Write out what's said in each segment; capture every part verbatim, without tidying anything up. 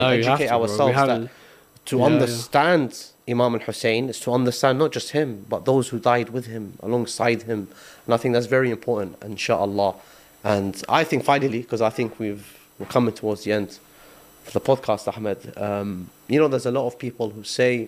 No, you have educate to, bro. We ourselves have- that to Yeah, understand Imam al-Hussein is to understand not just him, but those who died with him, alongside him. And I think that's very important, inshallah. And I think finally, because I think we've, we're coming towards the end of the podcast, Ahmed, um, you know, there's a lot of people who say,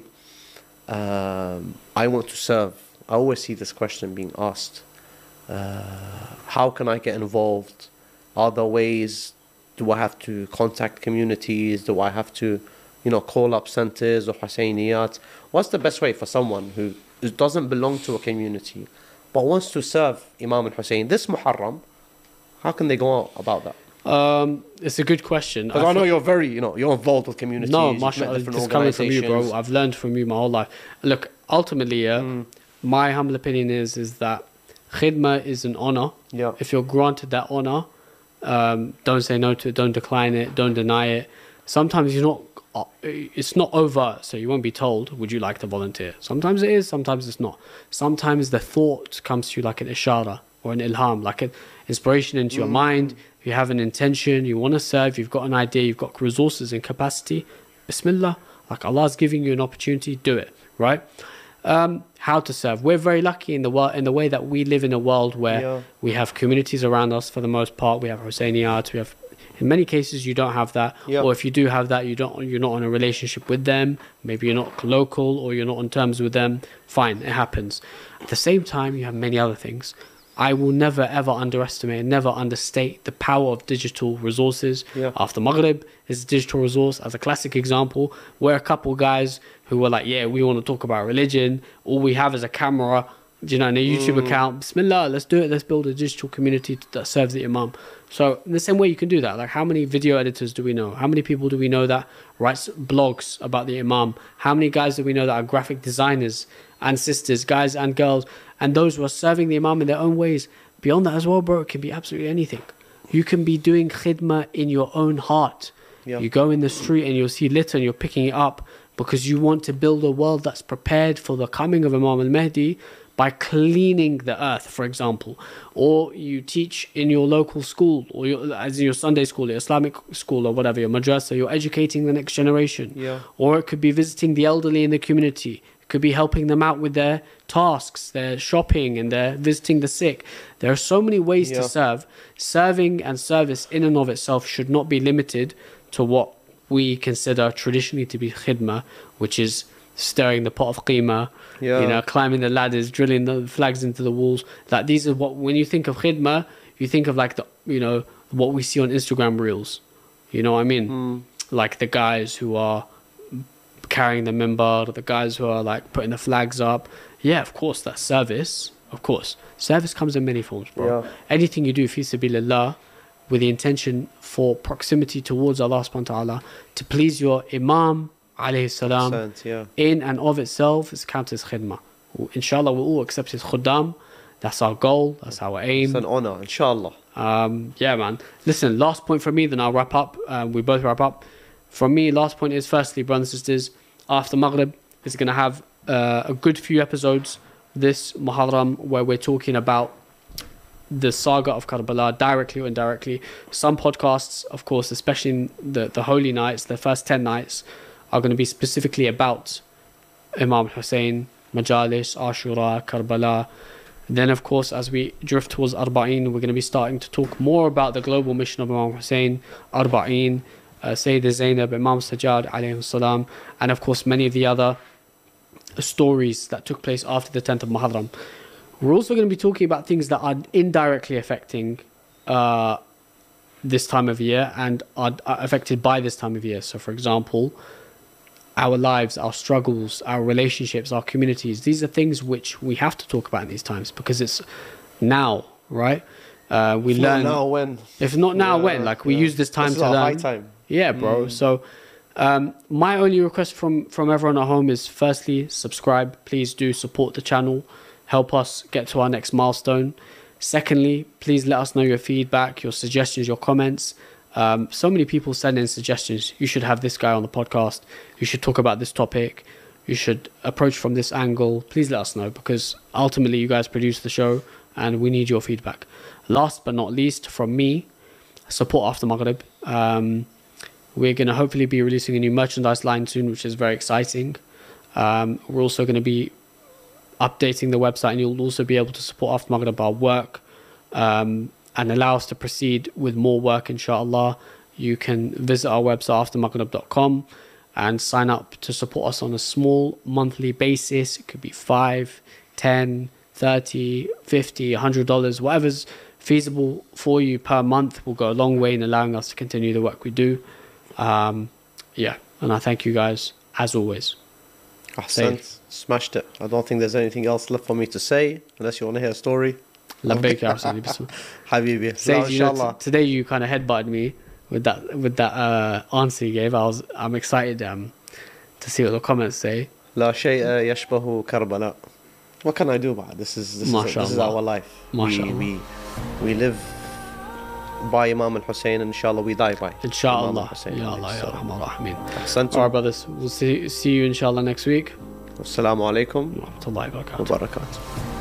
um, I want to serve. I always see this question being asked. Uh, how can I get involved? Are there ways? Do I have to contact communities? Do I have to, you know, call up centers or Husseyniyat? What's the best way for someone who, who doesn't belong to a community but wants to serve Imam al-Hussein this Muharram? How can they go about that? Um, it's a good question. Because I, I know you're very, you know, you're involved with communities. No, you've met mashallah, different it's coming from you, bro. organizations. I've learned from you my whole life. Look, ultimately, yeah, Mm. my humble opinion is is that khidmah is an honor. Yeah. If you're granted that honor, um, don't say no to it, don't decline it, don't deny it. Sometimes you're not, uh, it's not overt, so you won't be told, would you like to volunteer? Sometimes it is, sometimes it's not. Sometimes the thought comes to you like an ishara or an ilham, like an inspiration into your mind. You have an intention, you want to serve, you've got an idea, you've got resources and capacity. Bismillah, like Allah's giving you an opportunity, do it, right? Um, how to serve. We're very lucky in the world, in the way that we live in a world where Yeah. we have communities around us for the most part. We have Husseyniyat, we have, in many cases you don't have that, Yeah. or if you do have that, you don't, you're not in a relationship with them. Maybe you're not local, or you're not on terms with them. Fine, it happens. At the same time, you have many other things. I will never ever underestimate, never understate the power of digital resources. Yeah. After Maghrib is a digital resource. As a classic example, we're a couple guys who were like, yeah, we want to talk about religion. All we have is a camera, you know, and a YouTube Mm. account. Bismillah, let's do it. Let's build a digital community that serves the Imam. So in the same way you can do that. Like, how many video editors do we know? How many people do we know that writes blogs about the Imam? How many guys do we know that are graphic designers and sisters, guys and girls, and those who are serving the Imam in their own ways? Beyond that as well, bro, it can be absolutely anything. You can be doing khidmah in your own heart. Yeah. You go in the street and you'll see litter and you're picking it up because you want to build a world that's prepared for the coming of Imam al-Mahdi by cleaning the earth, for example. Or you teach in your local school, or your, as in your Sunday school, your Islamic school, or whatever, your madrasa, you're educating the next generation. Yeah. Or it could be visiting the elderly in the community. It could be helping them out with their tasks, their shopping, and their visiting the sick. There are so many ways Yeah. to serve. Serving and service in and of itself should not be limited to what we consider traditionally to be khidmah, which is stirring the pot of qima, Yeah. you know, climbing the ladders, drilling the flags into the walls. Like, these are what, when you think of khidmah, you think of like the, you know, what we see on Instagram reels. You know what I mean? Mm. Like the guys who are carrying the minbar, the guys who are like putting the flags up. Yeah, of course, that's service. Of course. Service comes in many forms, bro. Yeah. Anything you do, fi sabilillah, with the intention for proximity towards Allah subhanahu wa ta'ala, to please your Imam, alayhi salam, Percent, yeah. in and of itself is counted as khidmah. Inshallah, we'll all accept his khuddam. That's our goal. That's our aim. It's an honor, inshallah. Um, yeah, man. Listen, last point from me, then I'll wrap up. Um, we both wrap up. From me, last point is, firstly, brothers and sisters, after Maghrib is going to have uh, a good few episodes this Muharram where we're talking about the saga of Karbala, directly or indirectly. Some podcasts, of course, especially in the, the holy nights, the first ten nights, are going to be specifically about Imam Hussein, Majalis, Ashura, Karbala. Then, of course, as we drift towards Arba'een, we're going to be starting to talk more about the global mission of Imam Hussein, Arba'een, uh, Sayyidah Zainab, Imam Sajjad, alayhi salam, and of course, many of the other stories that took place after the tenth of Muharram. We're also going to be talking about things that are indirectly affecting uh, this time of year and are, are affected by this time of year. So, for example, our lives, our struggles, our relationships, our communities. These are things which we have to talk about in these times because it's now, right? Uh, we If learn. not now, when? If not now, Yeah, when? Like, we yeah. use this time This is to our learn. high time. Yeah, bro. Mm. So, um, my only request from from everyone at home is, firstly, subscribe. Please do support the channel. Help us get to our next milestone. Secondly, please let us know your feedback, your suggestions, your comments. Um, so many people send in suggestions. You should have this guy on the podcast. You should talk about this topic. You should approach from this angle. Please let us know, because ultimately you guys produce the show and we need your feedback. Last but not least, from me, support after Maghrib. Um, We're going to hopefully be releasing a new merchandise line soon, which is very exciting. Um, we're also going to be updating the website, and you'll also be able to support After Maghrib our work um, and allow us to proceed with more work, inshallah. You can visit our website after maghrib dot com and sign up to support us on a small monthly basis. It could be five, ten, thirty, fifty, one hundred dollars, whatever's feasible for you per month will go a long way in allowing us to continue the work we do. Um, yeah, and I thank you guys as always. Ahsant. Smashed it. I don't think there's anything else left for me to say unless you want to hear a story. Labbaik ya Rasuli. Habibi. Sayyid, you know, t- today you kind of headbutted me with that with that uh, answer you gave. I was I'm excited um, to see what the comments say. لا شيء يشبه كربلاء. What can I do about it? This is this, is, this is our life. We, we we live by Imam al-Hussein, and inshallah we die by inshallah. Imam al-Hussein. Ya Allah, ya Rahman Rahmin. Ahsantum. Alright, brothers, we'll see see you inshallah next week. Assalamu alaikum Wa rahmatullahi wa barakatuh. wa barakatuh.